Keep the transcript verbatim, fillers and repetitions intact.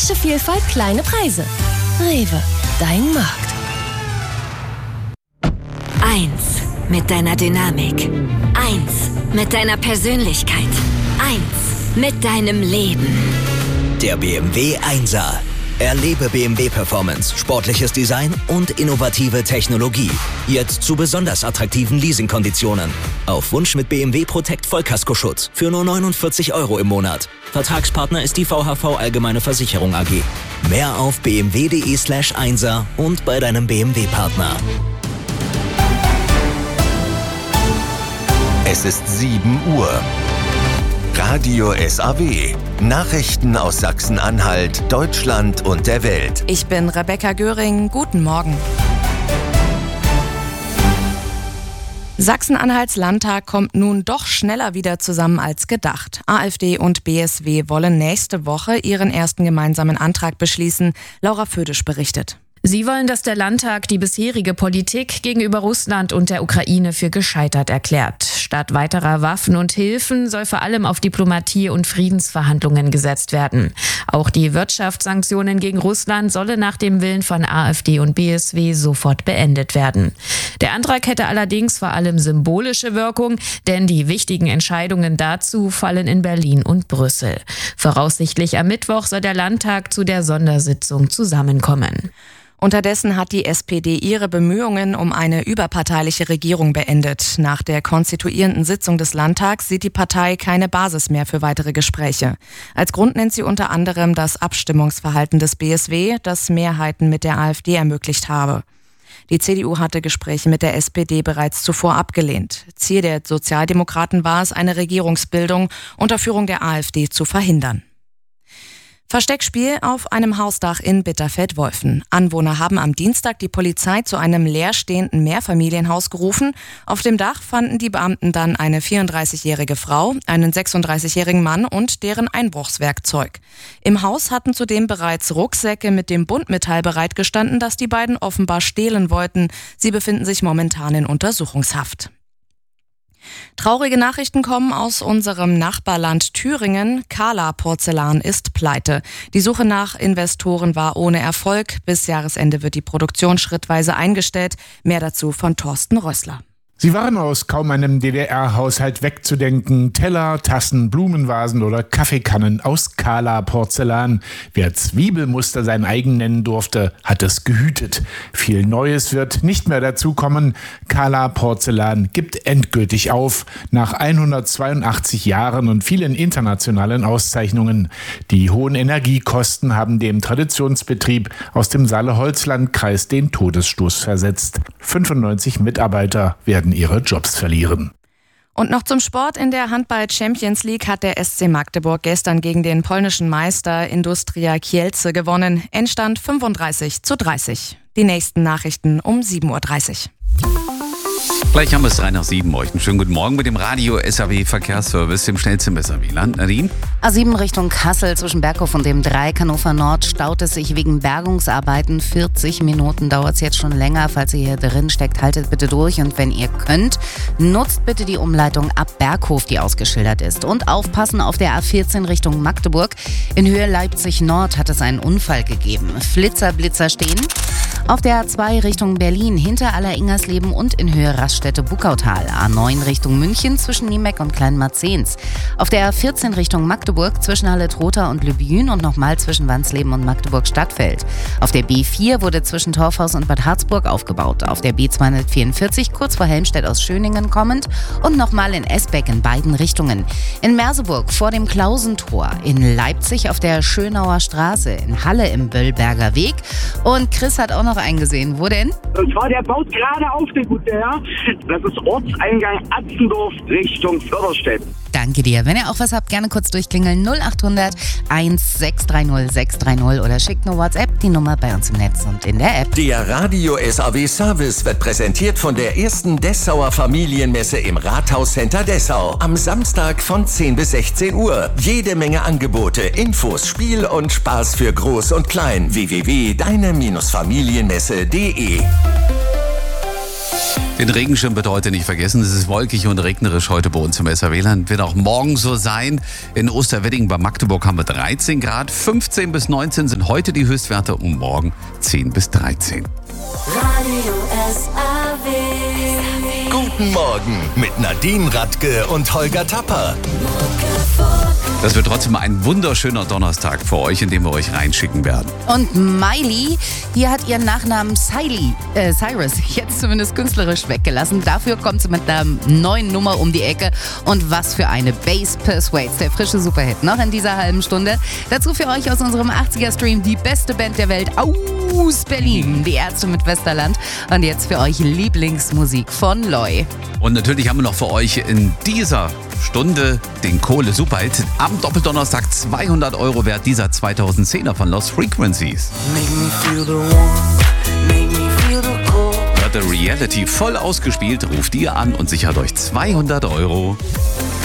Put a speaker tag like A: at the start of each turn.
A: Frische Vielfalt, kleine Preise. Rewe, dein Markt.
B: Eins mit deiner Dynamik. Eins mit deiner Persönlichkeit. Eins mit deinem Leben.
C: Der B M W Einser. Erlebe B M W Performance, sportliches Design und innovative Technologie. Jetzt zu besonders attraktiven Leasingkonditionen. Auf Wunsch mit B M W Protect Vollkaskoschutz für nur neunundvierzig Euro im Monat. Vertragspartner ist die V H V Allgemeine Versicherung A G. Mehr auf bmw.de slash Einser und bei deinem B M W-Partner.
D: Es ist sieben Uhr. Radio S A W. Nachrichten aus Sachsen-Anhalt, Deutschland und der Welt.
E: Ich bin Rebecca Göring. Guten Morgen. Sachsen-Anhalts Landtag kommt nun doch schneller wieder zusammen als gedacht. AfD und B S W wollen nächste Woche ihren ersten gemeinsamen Antrag beschließen. Laura Födisch berichtet.
F: Sie wollen, dass der Landtag die bisherige Politik gegenüber Russland und der Ukraine für gescheitert erklärt. Statt weiterer Waffen und Hilfen soll vor allem auf Diplomatie und Friedensverhandlungen gesetzt werden. Auch die Wirtschaftssanktionen gegen Russland sollen nach dem Willen von AfD und B S W sofort beendet werden. Der Antrag hätte allerdings vor allem symbolische Wirkung, denn die wichtigen Entscheidungen dazu fallen in Berlin und Brüssel. Voraussichtlich am Mittwoch soll der Landtag zu der Sondersitzung zusammenkommen.
E: Unterdessen hat die S P D ihre Bemühungen um eine überparteiliche Regierung beendet. Nach der konstituierenden Sitzung des Landtags sieht die Partei keine Basis mehr für weitere Gespräche. Als Grund nennt sie unter anderem das Abstimmungsverhalten des B S W, das Mehrheiten mit der AfD ermöglicht habe. Die C D U hatte Gespräche mit der S P D bereits zuvor abgelehnt. Ziel der Sozialdemokraten war es, eine Regierungsbildung unter Führung der AfD zu verhindern. Versteckspiel auf einem Hausdach in Bitterfeld-Wolfen. Anwohner haben am Dienstag die Polizei zu einem leerstehenden Mehrfamilienhaus gerufen. Auf dem Dach fanden die Beamten dann eine vierunddreißigjährige Frau, einen sechsunddreißigjährigen Mann und deren Einbruchswerkzeug. Im Haus hatten zudem bereits Rucksäcke mit dem Buntmetall bereitgestanden, das die beiden offenbar stehlen wollten. Sie befinden sich momentan in Untersuchungshaft. Traurige Nachrichten kommen aus unserem Nachbarland Thüringen. Kala Porzellan ist pleite. Die Suche nach Investoren war ohne Erfolg. Bis Jahresende wird die Produktion schrittweise eingestellt. Mehr dazu von Thorsten Rössler.
G: Sie waren aus kaum einem D D R-Haushalt wegzudenken. Teller, Tassen, Blumenvasen oder Kaffeekannen aus Kala Porzellan. Wer Zwiebelmuster sein eigen nennen durfte, hat es gehütet. Viel Neues wird nicht mehr dazukommen. Kala Porzellan gibt endgültig auf. Nach hundertzweiundachtzig Jahren und vielen internationalen Auszeichnungen. Die hohen Energiekosten haben dem Traditionsbetrieb aus dem Saale-Holzland-Kreis den Todesstoß versetzt. fünfundneunzig Mitarbeiter werden ihre Jobs verlieren.
E: Und noch zum Sport. In der Handball-Champions League hat der S C Magdeburg gestern gegen den polnischen Meister Industria Kielce gewonnen. Endstand fünfunddreißig zu dreißig. Die nächsten Nachrichten um sieben Uhr dreißig.
H: Gleich haben wir es drei nach sieben. Euch einen schönen guten Morgen mit dem Radio S A W Verkehrsservice, dem schnellsten S A W-Land. Nadine?
I: A sieben Richtung Kassel zwischen Berghof und dem Dreieck Hannover Nord staut es sich wegen Bergungsarbeiten. vierzig Minuten dauert es jetzt schon länger. Falls ihr hier drin steckt, haltet bitte durch. Und wenn ihr könnt, nutzt bitte die Umleitung ab Berghof, die ausgeschildert ist. Und aufpassen auf der A vierzehn Richtung Magdeburg. In Höhe Leipzig Nord hat es einen Unfall gegeben. Flitzer, Blitzer stehen. Auf der A zwei Richtung Berlin hinter Aller-Ingersleben und in Höhe Raststätte Buckautal. A neun Richtung München zwischen Niemeck und Kleinmarzens. Auf der A vierzehn Richtung Magdeburg zwischen Halle-Trotha und Lübjün und nochmal zwischen Wansleben und Magdeburg-Stadtfeld. Auf der B vier wurde zwischen Torfhaus und Bad Harzburg aufgebaut. Auf der B zweihundertvierundvierzig kurz vor Helmstedt aus Schöningen kommend und nochmal in Esbeck in beiden Richtungen. In Merseburg vor dem Klausentor. In Leipzig auf der Schönauer Straße. In Halle im Böllberger Weg. Und Chris hat auch noch eingesehen. Wo denn?
J: Und zwar, der baut gerade auf den Gute, ja. Das ist Ortseingang Atzendorf Richtung Förderstedt.
I: Danke dir. Wenn ihr auch was habt, gerne kurz durchklingeln. null acht hundert eins sechs drei null sechs drei null oder schickt eine WhatsApp, die Nummer bei uns im Netz und in der App.
D: Der Radio S A W Service wird präsentiert von der ersten Dessauer Familienmesse im Rathauscenter Dessau. Am Samstag von zehn bis sechzehn Uhr. Jede Menge Angebote, Infos, Spiel und Spaß für Groß und Klein. w w w punkt deine Bindestrich familienmesse punkt de
H: Den Regenschirm bitte heute nicht vergessen. Es ist wolkig und regnerisch heute bei uns im S R W-Land. Wird auch morgen so sein. In Osterwedding bei Magdeburg haben wir dreizehn Grad. fünfzehn bis neunzehn sind heute die Höchstwerte und morgen zehn bis dreizehn.
A: Radio S R W.
D: Guten Morgen mit Nadine Radke und Holger Tapper.
H: Das wird trotzdem ein wunderschöner Donnerstag für euch, in dem wir euch reinschicken werden.
I: Und Miley, hier hat ihren Nachnamen Siley, äh, Cyrus jetzt zumindest künstlerisch weggelassen. Dafür kommt sie mit einer neuen Nummer um die Ecke. Und was für eine Bass Persuades, der frische Superhit noch in dieser halben Stunde. Dazu für euch aus unserem achtziger-Stream die beste Band der Welt aus Berlin, die Ärzte mit Westerland. Und jetzt für euch Lieblingsmusik von Loy.
H: Und natürlich haben wir noch für euch in dieser Stunde den Kohle-Superhit. Am Doppeldonnerstag zweihundert Euro wert, dieser zweitausendzehner von Lost Frequencies. Hört The Reality voll ausgespielt, ruft ihr an und sichert euch zweihundert Euro.